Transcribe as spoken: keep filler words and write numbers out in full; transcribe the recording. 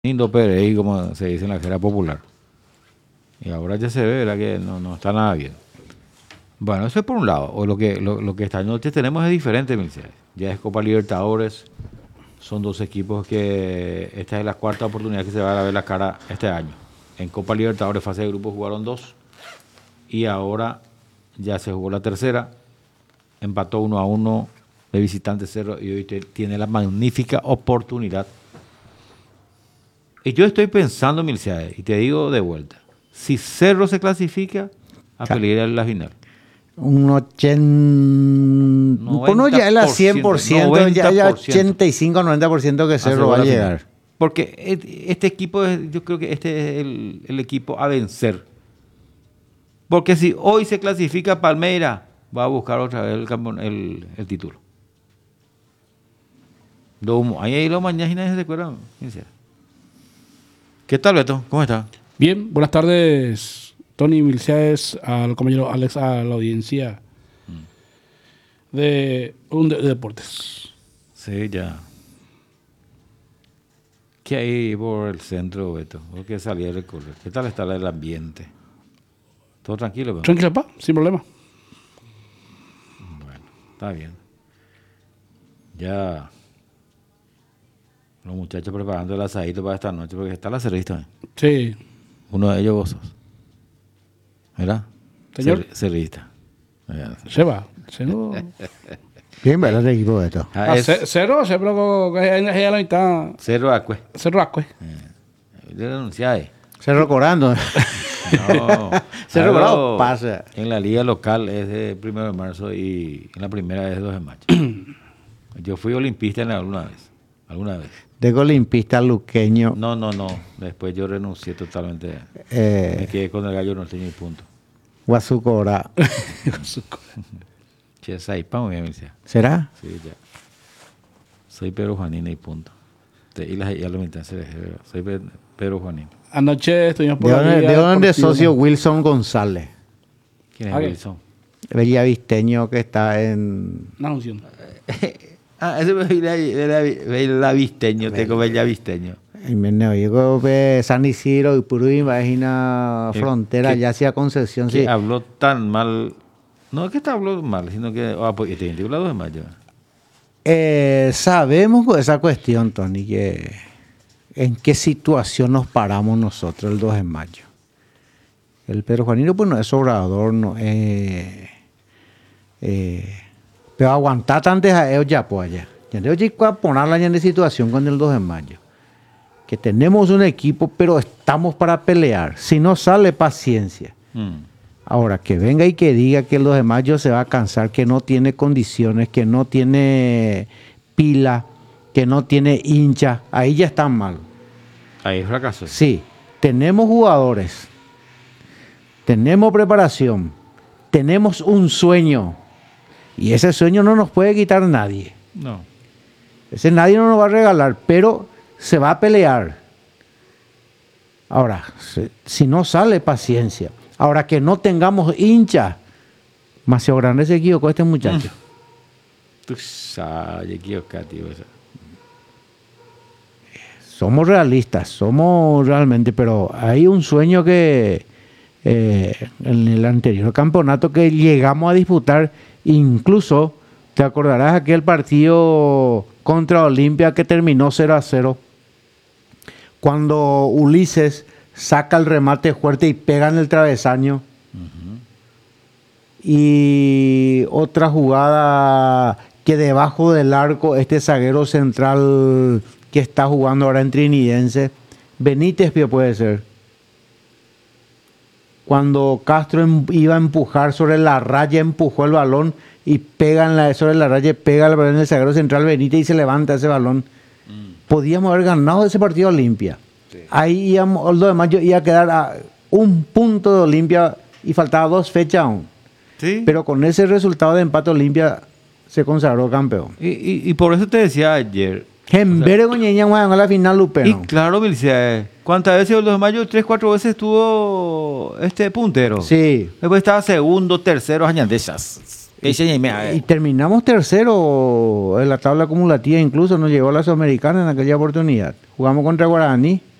Lindo Pérez, como se dice en la jerga popular. Y ahora ya se ve, ¿verdad? Que no, no está nada bien. Bueno, eso es por un lado. O lo que, lo, lo que esta noche tenemos es diferente, Milcia. Ya es Copa Libertadores. Son dos equipos que esta es la cuarta oportunidad que se va a ver la cara este año. En Copa Libertadores, fase de grupos, jugaron dos. Y ahora ya se jugó la tercera. Empató uno a uno de visitante cero. Y hoy te, tiene la magnífica oportunidad. Y yo estoy pensando, Milciades, y te digo de vuelta, si Cerro se clasifica a pelear en la final. Un ochenta... Pues no ya es la cien por ciento, ya ya ochenta y cinco a noventa por ciento que Cerro va a llegar. Final. Porque este equipo, es, yo creo que este es el, el equipo a vencer. Porque si hoy se clasifica Palmeiras, va a buscar otra vez el, el, el título. Ahí lo mañana se acuerdan, ¿qué tal, Beto? ¿Cómo está? Bien, buenas tardes, Tony Milciades, al compañero Alex, a la audiencia mm. de, un de, de deportes. Sí, ya. ¿Qué hay por el centro, Beto? ¿Por qué salía a recorrer? ¿Qué tal está el ambiente? ¿Todo tranquilo, Beto? Tranquilo, pa, sin problema. Bueno, está bien. Ya... Los muchachos preparando el asadito para esta noche, porque está la cerrista. ¿eh? Sí. Uno de ellos vos sos. ¿Verdad? Señor. Cerrista. Se va. Se no... Bien, ¿verdad? El equipo de esto. Ah, es... Cero, se bloqueó a la mitad. Cero Acue. Cero Acue. Eh, le denunciáis. Cerro Corando. No. Cerro Corando pasa. En la liga local es de primero de marzo y en la primera es de dos de mayo. Yo fui olimpista en alguna vez. ¿Alguna vez? De olimpista luqueño. No, no, no. Después yo renuncié totalmente. Eh, Me quedé con el gallo norteño y punto. Guasucora. Che, Saipa, muy bien, ¿será? Sí, ya. Soy Pedro Juanina y punto. Y la, ya lo mitad se Soy Pedro Juanina. Anoche estuvimos por ¿De dónde, ¿de dónde es socio Wilson González? ¿Quién es okay. Wilson? Bellavisteño que está en... No, Asunción. Ah, ese es Bellavisteño, tengo Bellavisteño. Y me digo de San Isidro y Purú, imagina frontera, ya hacia Concepción. Que sí. habló tan mal, no es que te habló mal, sino que, ah, pues este veintidós de mayo. Eh, sabemos con esa cuestión, Tony, que en qué situación nos paramos nosotros el dos de mayo. El Pedro Juanino, pues no es obrador, no es... Eh, pero aguantar antes a ellos ya, pues allá. Ya no hay que ponerla ya en situación con el dos de mayo. Que tenemos un equipo, pero estamos para pelear. Si no sale, paciencia. Mm. Ahora, que venga y que diga que el dos de mayo se va a cansar, que no tiene condiciones, que no tiene pila, que no tiene hincha, ahí ya están mal. Ahí es fracaso. Sí, tenemos jugadores, tenemos preparación, tenemos un sueño. Y ese sueño no nos puede quitar nadie. No. Ese nadie no nos va a regalar, pero se va a pelear. Ahora, si no sale, paciencia. Ahora, que no tengamos hinchas. Demasiado grande se equivocó este muchacho. Mm. Tú sabes, equivocado, tío. Somos realistas, somos realmente, pero hay un sueño que eh, en el anterior campeonato que llegamos a disputar. Incluso, te acordarás aquel partido contra Olimpia que terminó cero a cero. Cuando Ulises saca el remate fuerte y pega en el travesaño. Uh-huh. Y otra jugada que debajo del arco, este zaguero central que está jugando ahora en Trinidense, Benítez puede ser. Cuando Castro iba a empujar sobre la raya, empujó el balón y pega en la, sobre la raya, pega el balón en el zaguero central Benítez y se levanta ese balón. Mm. Podíamos haber ganado ese partido a Olimpia. Sí. Ahí íbamos, el dos de mayo iba a quedar a un punto de Olimpia y faltaba dos fechas aún. ¿Sí? Pero con ese resultado de empate Olimpia se consagró campeón. Y, y, y por eso te decía ayer... En vez de la final Lupe. Y claro, Milcia, ¿cuántas veces el dos de mayo? Tres, cuatro veces estuvo este puntero. Sí. Después estaba segundo, tercero, añandesas. Ese ni me- Y terminamos tercero en la tabla acumulativa, incluso nos llegó a la Sudamericana en aquella oportunidad. Jugamos contra Guaraní,